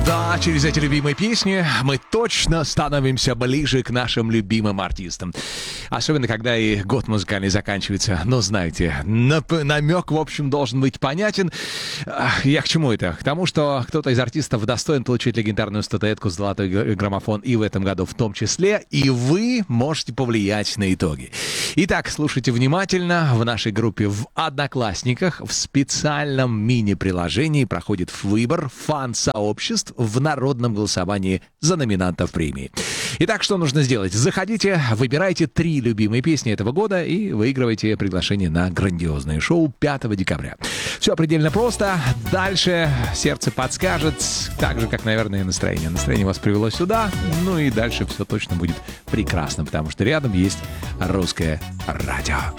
Да, через эти любимые песни мы точно становимся ближе к нашим любимым артистам. Особенно, когда и год музыкальный заканчивается. Но знаете, намек, в общем, должен быть понятен. Я к чему это? К тому, что кто-то из артистов достоин получить легендарную статуэтку «Золотой граммофон» и в этом году в том числе. И вы можете повлиять на итоги. Итак, слушайте внимательно. В нашей группе в Одноклассниках в специальном мини-приложении проходит выбор фан-сообществ в народном голосовании за номинантов премии. Итак, что нужно сделать? Заходите, выбирайте 3 любимые песни этого года и выигрывайте приглашение на грандиозное шоу 5 декабря. Все предельно просто. Дальше сердце подскажет, так же, как, наверное, настроение. Настроение вас привело сюда, ну и дальше все точно будет прекрасно, потому что рядом есть Русское радио.